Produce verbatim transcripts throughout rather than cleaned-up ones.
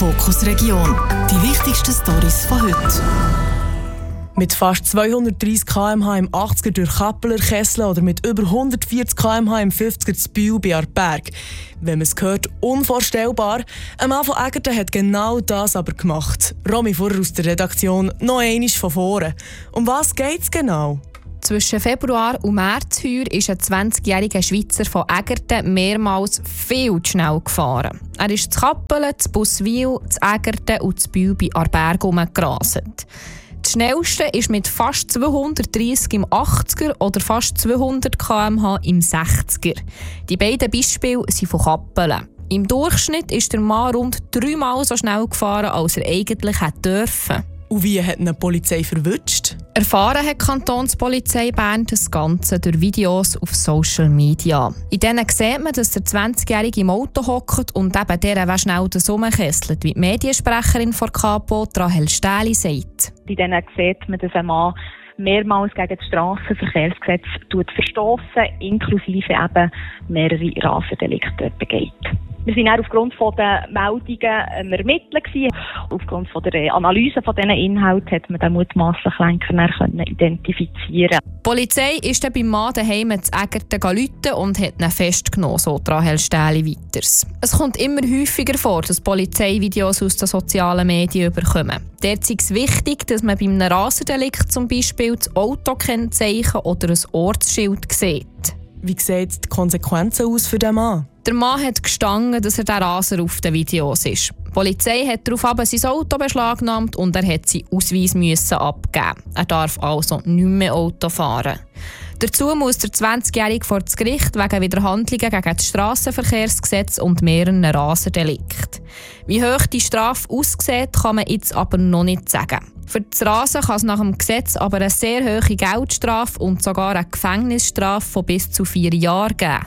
Fokus Region. Die wichtigsten Storys von heute. Mit fast zweihundertdreissig Kilometer pro Stunde im achtziger durch Kappeler, Kessel oder mit über hundertvierzig Kilometer pro Stunde im fünfziger zu Biel bei Aarberg. Wenn man es hört, unvorstellbar. Ein Mann von Egerten hat genau das aber gemacht. Romy Furrer aus der Redaktion, noch einmal von vorne. Um was geht es genau? Zwischen Februar und März heuer ist ein zwanzigjähriger Schweizer von Egerten mehrmals viel zu schnell gefahren. Er ist zu Kappelen, zu Buswil, zu Egerten und zu Biel bei Aarberg herumgerastet. Das schnellste ist mit fast zweihundertdreissig im achtziger oder fast zweihundert Kilometer pro Stunde im sechziger. Die beiden Beispiele sind von Kappelen. Im Durchschnitt ist der Mann rund dreimal so schnell gefahren, als er eigentlich hätte dürfen. Und wie hat ihn die Polizei verwünscht? Erfahren hat die Kantonspolizei Bern das Ganze durch Videos auf Social Media. In denen sieht man, dass der zwanzigjährige im Auto hockt und eben der schnell das rumkesselt, wie die Mediensprecherin von Kapo, Rahel Stähli, sagt. In denen sieht man, dass ein Mann mehrmals gegen das Strassenverkehrsgesetz verstossen, inklusive eben mehrere Rassendelikte begeht. Wir waren aufgrund der Meldungen am Ermitteln gewesen. Aufgrund der Analyse von diesen Inhalten hat man den mutmaßlichen Lenker identifizieren. Die Polizei ist dann beim Mann daheim zu Egerten gerufen und hat ihn festgenommen, so Rahel Stähli weiters. Es kommt immer häufiger vor, dass Polizeivideos aus den sozialen Medien überkommen. Dort ist es wichtig, dass man bei einem Rassendelikt zum Beispiel das Autokennzeichen oder ein Ortsschild sieht. Wie sehen die Konsequenzen aus für den Mann? Der Mann hat gestanden, dass er der Raser auf den Videos ist. Die Polizei hat daraufhin sein Auto beschlagnahmt und er hat seinen Ausweis müssen abgeben. Er darf also nicht mehr Auto fahren. Dazu muss der zwanzigjährige vor das Gericht wegen Widerhandlungen gegen das Strassenverkehrsgesetz und mehreren Rasendelikten. Wie hoch die Strafe aussieht, kann man jetzt aber noch nicht sagen. Für das Rasen kann es nach dem Gesetz aber eine sehr hohe Geldstrafe und sogar eine Gefängnisstrafe von bis zu vier Jahren geben.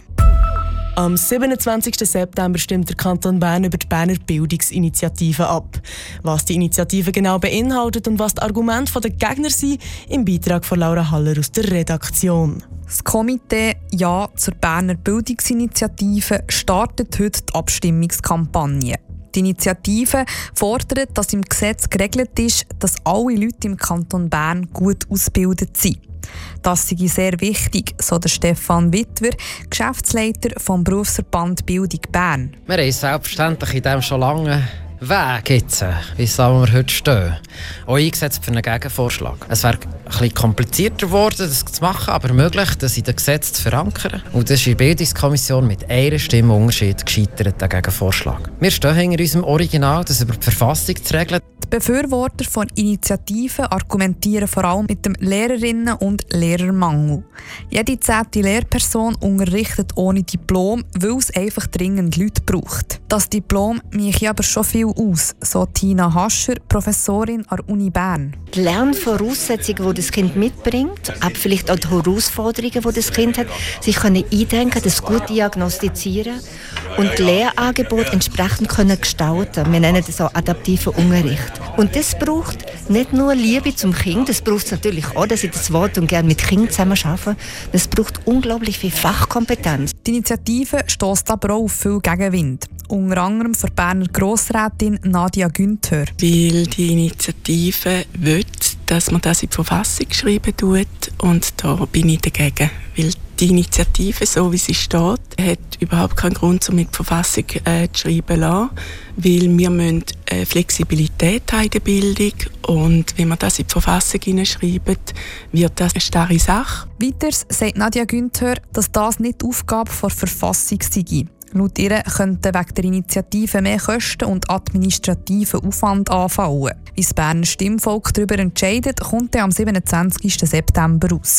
Am siebenundzwanzigsten September stimmt der Kanton Bern über die Berner Bildungsinitiative ab. Was die Initiative genau beinhaltet und was die Argumente der Gegner sind, im Beitrag von Laura Haller aus der Redaktion. Das Komitee Ja zur Berner Bildungsinitiative startet heute die Abstimmungskampagne. Die Initiative fordert, dass im Gesetz geregelt ist, dass alle Leute im Kanton Bern gut ausgebildet sind. Das sei sehr wichtig, so der Stefan Wittwer, Geschäftsleiter vom Berufsverband Bildung Bern. Wir haben selbstverständlich in diesem schon lange Weg, jetzt, wie wir heute stehen, auch eingesetzt für einen Gegenvorschlag. Es wäre ein bisschen komplizierter geworden, das zu machen, aber möglich, das in den Gesetzen zu verankern. Und das ist in der Bildungskommission mit einer Stimme Unterschied gescheitert, der Gegenvorschlag. Wir stehen hinter unserem Original, das über die Verfassung zu regeln. Die Befürworter von Initiativen argumentieren vor allem mit dem Lehrerinnen- und Lehrermangel. Jede zehnte Lehrperson unterrichtet ohne Diplom, weil es einfach dringend Leute braucht. Das Diplom mache aber schon viel aus, so Tina Hascher, Professorin an der Uni Bern. Die Lernvoraussetzungen, die das Kind mitbringt, aber vielleicht auch die Herausforderungen, die das Kind hat, sich können eindenken, das gut diagnostizieren und die Lehrangebote entsprechend können gestalten. Wir nennen das auch adaptiven Unterricht. Und das braucht nicht nur Liebe zum Kind, das braucht es natürlich auch, dass ich das Wort und gerne mit Kindern zusammen arbeite. Das braucht unglaublich viel Fachkompetenz. Die Initiative stösst aber auch auf viel Gegenwind. Unter anderem von Berner Grossrätin Nadia Günther. Weil die Initiative will, dass man das in die Verfassung schreiben tut, und da bin ich dagegen. Weil die Initiative, so wie sie steht, hat überhaupt keinen Grund, um mit der Verfassung äh, zu schreiben lassen, weil wir müssen äh, Flexibilität haben in der Bildung, und wenn wir das in die Verfassung hineinschreiben, wird das eine starre Sache. Weiters sagt Nadia Günther, dass das nicht die Aufgabe der Verfassung sei. Laut ihr könnten wegen der Initiative mehr Kosten und administrativen Aufwand anfallen. Wie das Berner Stimmvolk darüber entscheidet, kommt dann am siebenundzwanzigsten September raus.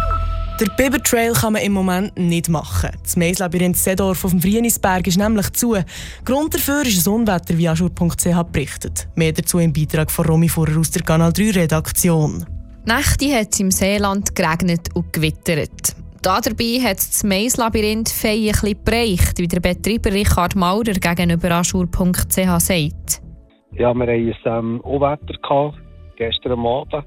Der Biber Trail kann man im Moment nicht machen. Das Maislabyrinth Seedorf auf dem Vrienisberg ist nämlich zu. Grund dafür ist ein Unwetter, wie aschur punkt c h berichtet. Mehr dazu im Beitrag von Romy Furrer aus der Kanal drei Redaktion. Nächte hat es im Seeland geregnet und gewittert. Da dabei hat das Maislabyrinth Fei ein bisschen bereicht, wie der Betreiber Richard Maurer gegenüber aschur punkt c h sagt. Ja, wir hatten ein Unwetter gehabt, gestern am Abend,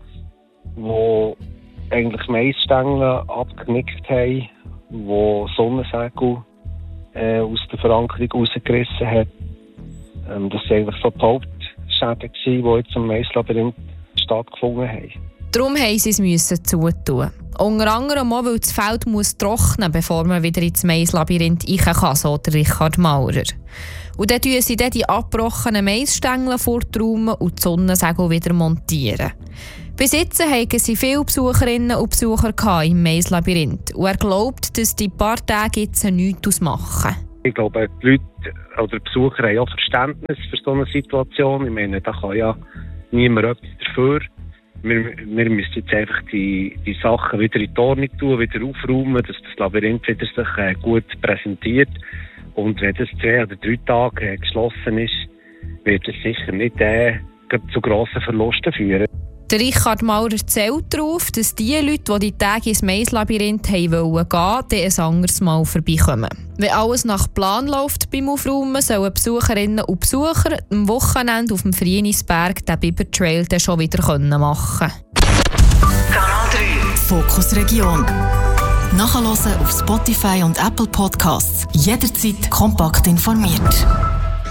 wo eigentlich Maisstängel abgenickt haben, wo Sonnensegel äh, aus der Verankerung rausgerissen hat. Ähm, das waren eigentlich so die Hauptschäden, die jetzt im Maislabyrinth stattgefunden haben. Darum mussten sie es zutun. Unter anderem auch, weil das Feld muss trocknen, bevor man wieder ins Maislabyrinth rein kann, so der Richard Maurer. Und dann montieren sie dann die abgebrochenen Maisstängel forträumen und die Sonnensegel wieder montieren. Bis jetzt hatten sie viele Besucherinnen und Besucher im Maislabyrinth. Und er glaubt, dass die paar Tage jetzt nichts ausmachen. Ich glaube, die Leute oder die Besucher haben auch Verständnis für so eine Situation. Ich meine, da kann ja niemand etwas dafür. Wir, wir müssen jetzt einfach die, die Sachen wieder in die Ordnung tun, wieder aufräumen, dass das Labyrinth wieder sich äh, gut präsentiert. Und wenn das zwei oder drei Tage äh, geschlossen ist, wird es sicher nicht äh, zu grossen Verlusten führen. Der Richard Maurer zählt darauf, dass die Leute, die die Tage ins Maislabyrinth wollten, dann ein anderes Mal vorbeikommen. Wenn alles nach Plan läuft beim Aufräumen, sollen Besucherinnen und Besucher am Wochenende auf dem Frienisberg den Bibertrail dann schon wieder machen können. Kanal drei Fokus Region. Nachhören auf Spotify und Apple Podcasts. Jederzeit kompakt informiert.